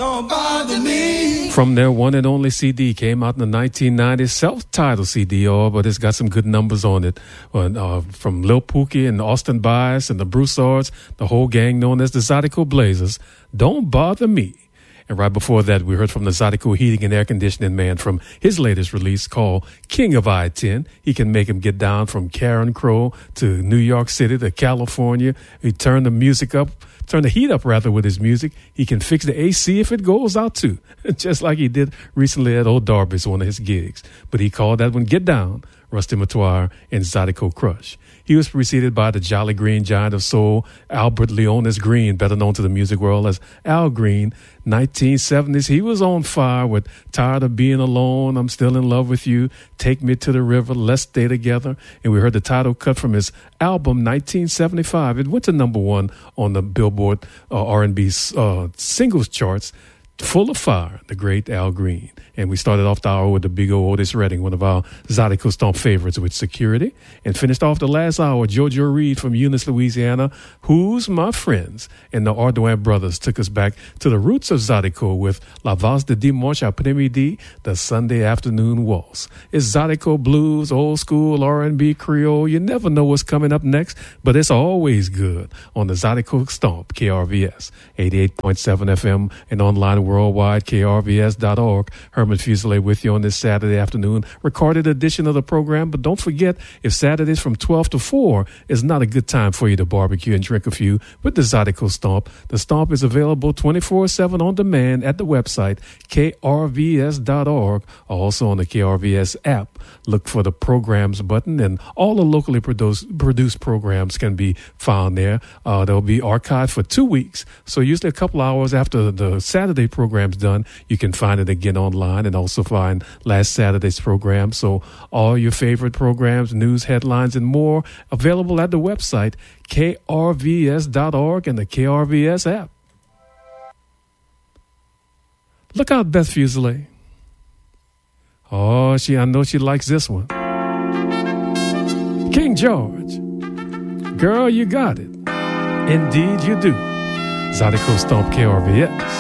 Don't bother me. From their one and only CD, came out in the 1990s, self-titled CD, but it's got some good numbers on it. From Lil Pookie and Austin Bias and the Broussards, the whole gang known as the Zydeco Blazers, Don't Bother Me. And right before that, we heard from the Zydeco Heating and Air Conditioning man from his latest release called King of I-10. He can make him get down from Karen Crow to New York City to California. He turned the heat up with his music. He can fix the AC if it goes out too, just like he did recently at Old Darby's, one of his gigs. But he called that one Get Down, Rusty Matoir and Zydeco Crush. He was preceded by the Jolly Green Giant of Soul, Albert Leonis Green, better known to the music world as Al Green. 1970s, he was on fire with Tired of Being Alone, I'm Still in Love with You, Take Me to the River, Let's Stay Together. And we heard the title cut from his album 1975. It went to number one on the Billboard R&B singles charts. Full of Fire, the great Al Green. And we started off the hour with the big old Otis Redding, one of our Zydeco Stomp favorites, with Security. And finished off the last hour, JoJo Reed from Eunice, Louisiana, Who's My Friends? And the Ardoin Brothers took us back to the roots of Zydeco with La Valse de Dimanche après-midi, the Sunday Afternoon Waltz. It's Zydeco Blues, old school R&B Creole. You never know what's coming up next, but it's always good on the Zydeco Stomp, KRVS, 88.7 FM, and online worldwide, krvs.org. Herman Fuselier with you on this Saturday afternoon, recorded edition of the program. But don't forget, if Saturdays from 12 to 4 is not a good time for you to barbecue and drink a few with the Zydeco Stomp, the Stomp is available 24/7 on demand at the website, krvs.org, also on the KRVS app. Look for the programs button, and all the locally produced programs can be found there. They'll be archived for 2 weeks, so usually a couple hours after the Saturday program's done, you can find it again online and also find last Saturday's program. So all your favorite programs, news, headlines, and more available at the website, krvs.org, and the KRVS app. Look out, Beth Fuselier. Oh, I know she likes this one. King George. Girl, you got it. Indeed you do. Zydeco Stomp, KRVS.